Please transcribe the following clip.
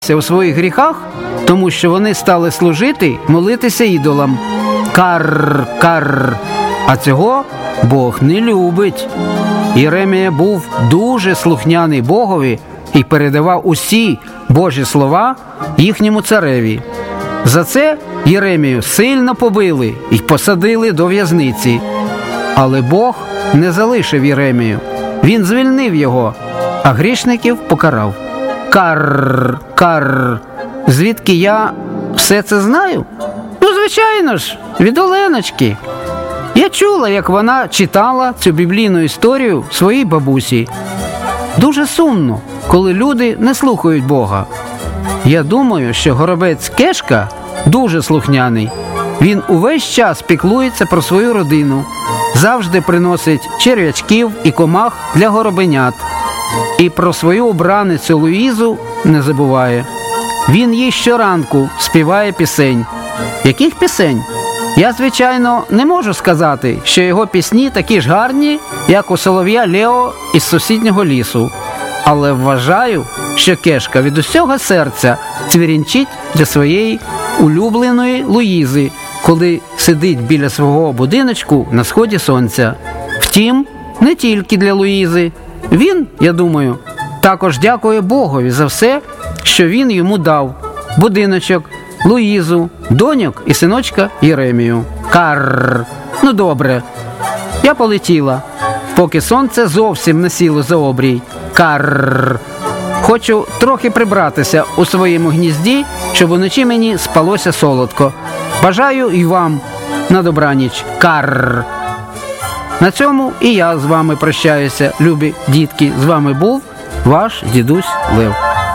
у своїх гріхах, тому що вони стали служити, молитися ідолам. Карр, карр. А цього Бог не любить. Єремія був дуже слухняний Богові і передавав усі Божі слова їхньому цареві. За це Єремію сильно побили і посадили до в'язниці. Але Бог не залишив Єремію. Він звільнив його, а грішників покарав. Карр, карр. Звідки я все це знаю? Ну, звичайно ж, від Оленочки. Я чула, як вона читала цю біблійну історію своїй бабусі. Дуже сумно, коли люди не слухають Бога. Я думаю, що горобець Кешка дуже слухняний. Він увесь час піклується про свою родину, завжди приносить черв'ячків і комах для горобенят. І про свою обраницю Луїзу не забуває. Він їй щоранку співає пісень. Яких пісень? Я, звичайно, не можу сказати, що його пісні такі ж гарні, як у солов'я Лео із сусіднього лісу. Але вважаю, що Кешка від усього серця цвірінчить для своєї улюбленої Луїзи, коли сидить біля свого будиночку на сході сонця. Втім, не тільки для Луїзи. Він, я думаю, також дякує Богові за все, що він йому дав. Будиночок, Луїзу, доньок і синочка Єремію. Карр. Ну добре. Я полетіла, поки сонце зовсім не сіло за обрій. Карр. Хочу трохи прибратися у своєму гнізді, щоб уночі мені спалося солодко. Бажаю і вам на добраніч. Карр. На цьому і я з вами прощаюся, любі дітки. З вами був ваш дідусь Лев.